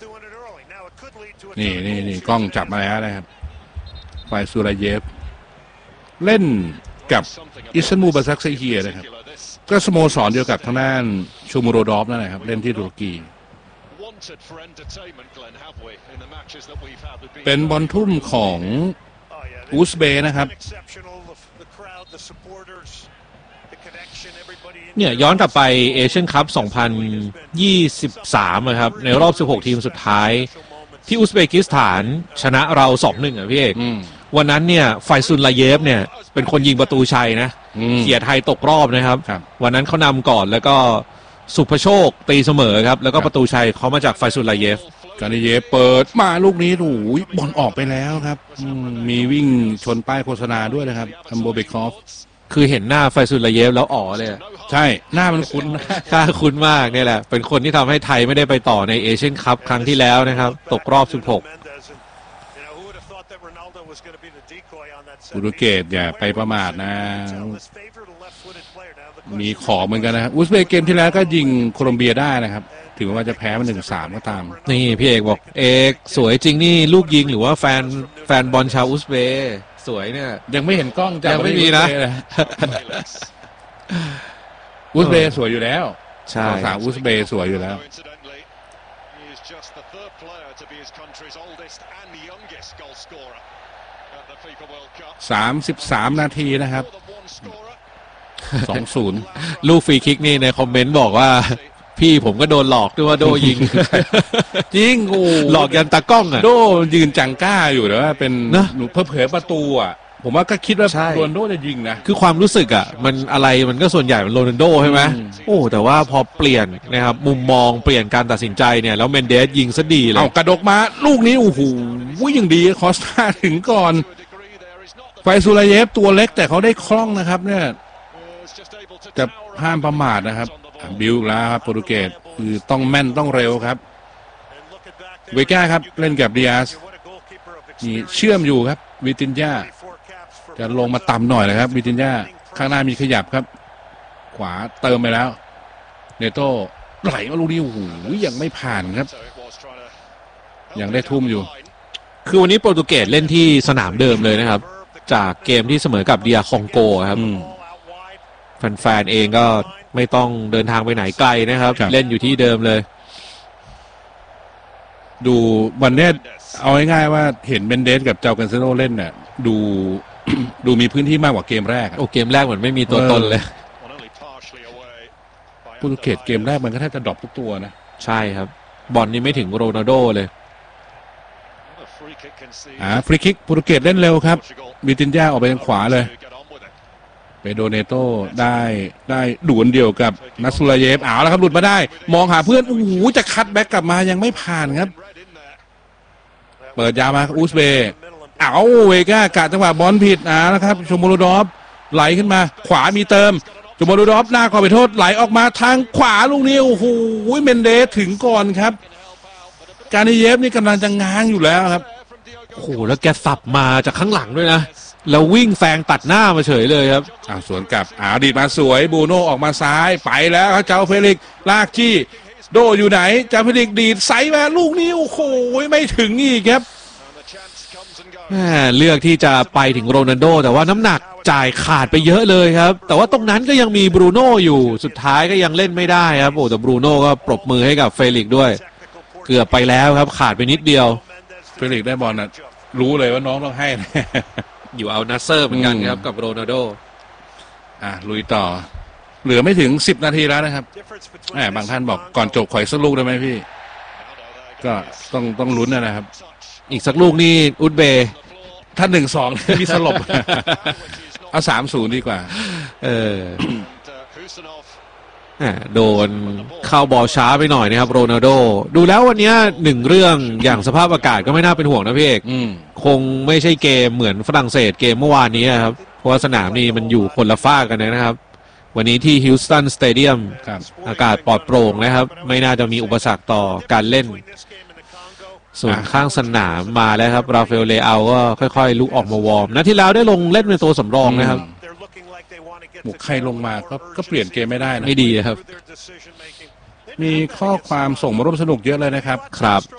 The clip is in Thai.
นี่กล้องจับมาแล้วนะครับไฟซูราเยฟเล่นกับอิสตันบูลบาซักเซเฮียนะครับก็สโมสรเดียวกับทางด้านชูมูโรดอฟนั่นแหละครับเล่นที่ตุรกีเป็นบอลทุ่มของอูซเบย์นะครับเนี่ยย้อนกลับไปเอเชียนคัพ 2023 นะครับในรอบ 16 ทีมสุดท้ายที่อุซเบกิสถานชนะเรา 2-1 อ่ะพี่เอกวันนั้นเนี่ยไฟซุนลาเยฟเนี่ยเป็นคนยิงประตูชัยนะเขี่ยไทยตกรอบนะครับวันนั้นเขานำก่อนแล้วก็สุภโชคตีเสมอครับแล้วก็ประตูชัยเขามาจากไฟซุนลาเยฟกานิเยฟเปิดมาลูกนี้โอ้ยบอลออกไปแล้วครับมีวิ่งชนป้ายโฆษณาด้วยนะครับคัมโบเบคอฟคือเห็นหน้าไฟซุนลาเยฟแล้วอ๋อเลยใช่หน้ามันคุ้นค่าคุ้นมากเนี่ยแหละเป็นคนที่ทำให้ไทยไม่ได้ไปต่อในเอเชียนคัพครั้งที่แล้วนะครับตกรอบ 16 โปรตุเกสอย่าไปประมาทนะมีขอเหมือนกันนะครับอุซเบย์เกมที่แล้วก็ยิงโคลอมเบียได้นะครับถึงว่าจะแพ้มัน 1-3 ก็ตามนี่พี่เอกบอกเอกสวยจริงนี่ลูกยิงหรือว่าแฟนบอลชาวอุซเบย์สวยเนี่ยยังไม่เห็นกล้องยังไม่มีนะอุซเบย์สวยอยู่แล้วใช่สาวอุซเบย์สวยอยู่แล้ว33 นาทีนะครับ 2-0 ลูกฟรีคิกนี่ในคอมเมนต์บอกว่าพี่ผมก็โดนหลอกด้วยว่าโดยิงจริงโอ้หลอกยันตากล้องอ่ะโดยืนจังก้าอยู่แต่ว่าเป็นหนูเผยประตูอ่ะผมว่าก็คิดว่าโรนัลโดจะยิงนะคือความรู้สึกอ่ะมันอะไรมันก็ส่วนใหญ่เป็นโรนัลโดใช่ไหมโอ้แต่ว่าพอเปลี่ยนนะครับมุมมองเปลี่ยนการตัดสินใจเนี่ยแล้วเมนเดสยิงซะดีเลยเอากระดกมาลูกนี้โอ้โหยังดีคอสตาถึงก่อนไฟซูราเยฟตัวเล็กแต่เขาได้คล่องนะครับเนี่ยจะห้ามประมาทนะครับบิวแล้วครับโปรตุเกสคือต้องแม่นต้องเร็วครับเวก้าครับเล่นกับดิอาสนี่เชื่อมอยู่ครับวิตินญ่าจะลงมาต่ำหน่อยนะครับวิตินญ่าข้างหน้ามีขยับครับขวาเติมไปแล้วเนโต้ไหลมาลูกนี้โอ้โหยังไม่ผ่านครับยังได้ทุ่มอยู่คือวันนี้โปรตุเกสเล่นที่สนามเดิมเลยนะครับจากเกมที่เสมอกับเดียคองโกครับแฟนๆเองก็ไม่ต้องเดินทางไปไหนไกลนะครับเล่นอยู่ที่เดิมเลยดูวันนี้เอาง่ายๆว่าเห็นเบนเดสกับเจ้ากันเซโร่เล่นเนี่ยดูมีพื้นที่มากกว่าเกมแรกโอ้เกมแรกเหมือนไม่มีตัวตนเลยโปรตุเกสเกมแรกมันก็แทบจะดรอปทุกตัวนะใช่ครับบอลนี่ไม่ถึงโรนัลโดเลยฟรีคิกโปรตุเกสเล่นเร็วครับวิตินญ่าออกไปทางขวาเลยเปโดเนโต้ได้ด่วนเดียวกับนัสซูลาเยฟเอาแล้วครับหลุดมาได้มองหาเพื่อนโอ้โหจะคัดแบ็กกลับมายังไม่ผ่านครับเปิดยาวมาอูซเบย์เอาเวก้ากะจังหวะบอลผิดนะครับชโมโรดอฟไหลขึ้นมาขวามีเติมชโมโรดอฟหน้าขอไปโทษไหลออกมาทางขวาลูกนี้โอ้โหเมนเดสถึงก่อนครับกานิเยฟนี่กำลังจะง้างอยู่แล้วครับโอ้โหแล้วแกสับมาจากข้างหลังด้วยนะแล้ววิ่งแซงตัดหน้ามาเฉยเลยครับสวนกลับดีดมาสวยบูโน่ออกมาซ้ายไปแล้วครับเจ้าเฟลิกลากจี้โดอยู่ไหนเจ้าเฟลิกดีดไซมาลูกนี้โอ้โหไม่ถึงอีกครับเลือกที่จะไปถึงโรนัลโดแต่ว่าน้ำหนักจ่ายขาดไปเยอะเลยครับแต่ว่าตรงนั้นก็ยังมีบรูโน่อยู่สุดท้ายก็ยังเล่นไม่ได้ครับโอ้แต่บรูโน่ก็ปรบมือให้กับเฟลิกด้วยเกือบไปแล้วครับขาดไปนิดเดียวเฟลิกได้บอลนะรู้เลยว่าน้องต้องให้อยู่เอานัสเซอร์เหมือนกันครับกับโรนัลโดลุยต่อเหลือไม่ถึง10 นาทีแล้วนะครับบางท่านบอกก่อนจบขออีกสักลูกได้ไหมพี่ก็ต้องลุ้นนะครับอีกสักลูกนี่อุซเบย์ถ้า 1-2 มีสลบเอา 3-0 ดีกว่าโดนเข้าบอลช้าไปหน่อยนะครับโรนัลโดดูแล้ววันนี้1เรื่องอย่างสภาพอากาศก็ไม่น่าเป็นห่วงนะพี่เอกคงไม่ใช่เกมเหมือนฝรั่งเศสเกมเมื่อวานนี้ครับเพราะว่าสนามนี้มันอยู่คนละฝ้ากันนะครับวันนี้ที่ฮิลสตันสเตเดียมอากาศปลอดโปร่งนะครับไม่น่าจะมีอุปสรรคต่อการเล่นส่วนข้างสนามมาแล้วครับราฟาเอลเลอาก็ค่อยๆลุกออกมาวอร์มนัดที่แล้วได้ลงเล่นเป็นตัวสำรองนะครับใครลงมาก็เปลี่ยนเกมไม่ได้นะไม่ดีครับมีข้อความส่งมาร่วมสนุกเยอะเลยนะครับครับ